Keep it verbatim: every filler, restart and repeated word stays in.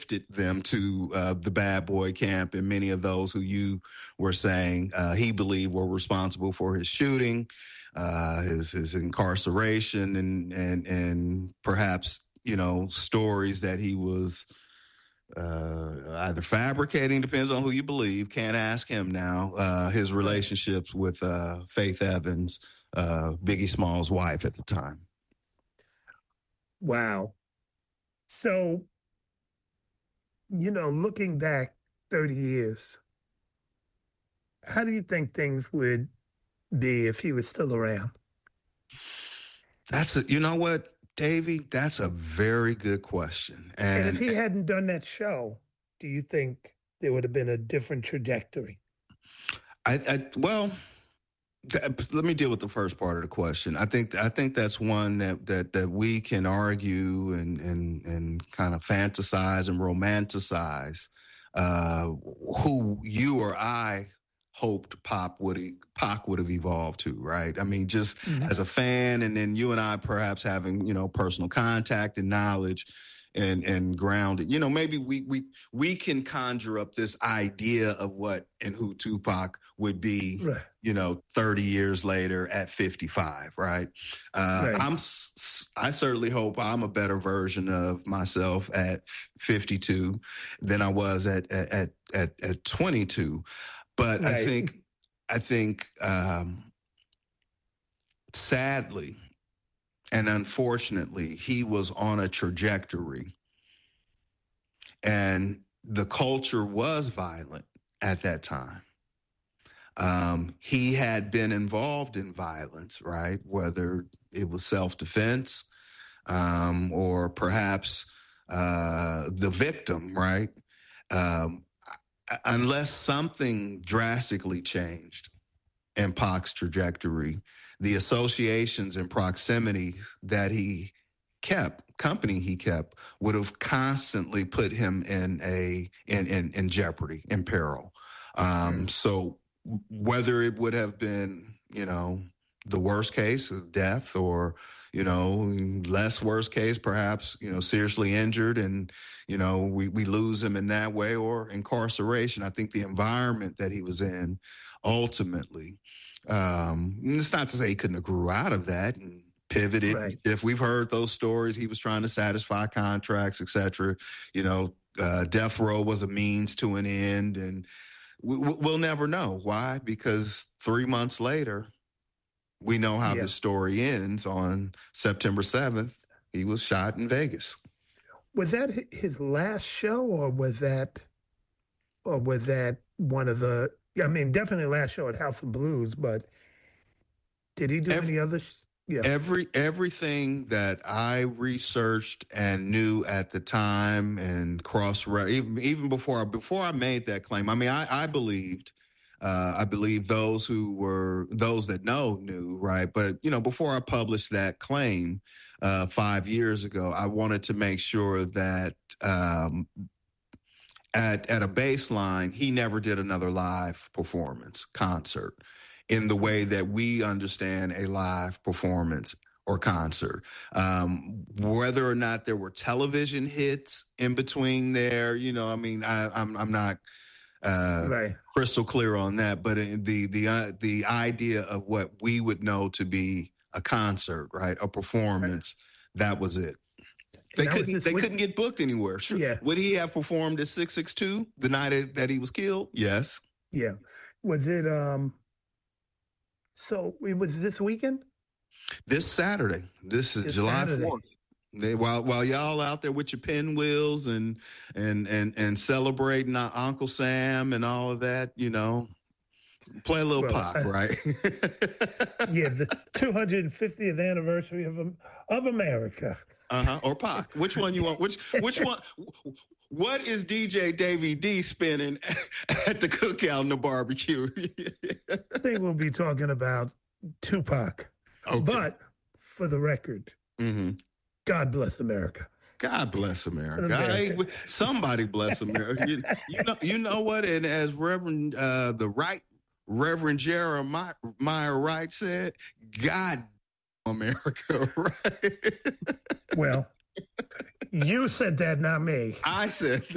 gifted them to uh, the bad boy camp, and many of those who you were saying uh, he believed were responsible for his shooting, uh, his his incarceration, and and and perhaps, you know, stories that he was uh, either fabricating, depends on who you believe. Can't ask him now. Uh, his relationships with uh, Faith Evans, uh, Biggie Smalls' wife at the time. Wow. So, you know, looking back thirty years, how do you think things would be if he was still around? That's a, you know what, Davey? That's a very good question. And, and if he hadn't done that show, do you think there would have been a different trajectory? I, I well, th- let me deal with the first part of the question. I think I think that's one that that that we can argue and and and kind of fantasize and romanticize uh, who you or I hoped Pop would Pac would have evolved to, right? I mean, just mm-hmm. as a fan, and then you and I perhaps having, you know, personal contact and knowledge and and grounded. You know, maybe we we we can conjure up this idea of what and who Tupac would be, right. you know, thirty years later at fifty-five, right? Uh, right. I'm I certainly hope I'm a better version of myself at fifty-two than I was at at at at twenty-two. But right. I think, I think, um, sadly and unfortunately, he was on a trajectory, and the culture was violent at that time. Um, he had been involved in violence, right? Whether it was self-defense, um, or perhaps uh, the victim, right? Um, Unless something drastically changed in Pac's trajectory, the associations and proximities that he kept, company he kept, would have constantly put him in a in in, in jeopardy, in peril. Um, mm. So whether it would have been, you know, the worst case of death, or, you know, less worst case, perhaps, you know, seriously injured and, you know, we, we lose him in that way, or incarceration. I think the environment that he was in ultimately, um, it's not to say he couldn't have grew out of that and pivoted. Right. If we've heard those stories, he was trying to satisfy contracts, et cetera. You know, uh, death row was a means to an end, and we, we'll never know. Why? Because three months later, we know how yeah. the story ends. On September seventh, he was shot in Vegas. Was that his last show, or was that, or was that one of the? I mean, definitely last show at House of Blues. But did he do every, any others? Yeah. Every everything that I researched and knew at the time, and cross even even before before I made that claim. I mean, I, I believed. Uh, I believe those who were, those that know knew, right? But, you know, before I published that claim uh, five years ago, I wanted to make sure that um, at, at a baseline, he never did another live performance, concert, in the way that we understand a live performance or concert. Um, whether or not there were television hits in between there, you know, I mean, I, I'm, I'm not... Uh, right. crystal clear on that, but the the uh, the idea of what we would know to be a concert, right, a performance, right. that was it. They couldn't they week- couldn't get booked anywhere. Sure. Yeah. Would he have performed at six six two the night that he was killed? Yes. Yeah. Was it? Um. So it was this weekend. This Saturday. This is this July fourth. They, while while y'all out there with your pinwheels and and and and celebrating Uncle Sam and all of that, you know, play a little well, Pac, uh, right? Yeah, the two hundred fiftieth anniversary of of America. Uh huh. Or Pac. Which one you want? Which which one? What is D J Davey D spinning at the cookout and the barbecue? I think we'll be talking about Tupac. Okay. But for the record. Mm-hmm. God bless America. God bless America. America. I, somebody bless America. You, you know, you know what? And as Reverend uh, the right Reverend Jeremiah Wright said, God America. Right? Well, you said that, not me. I said that.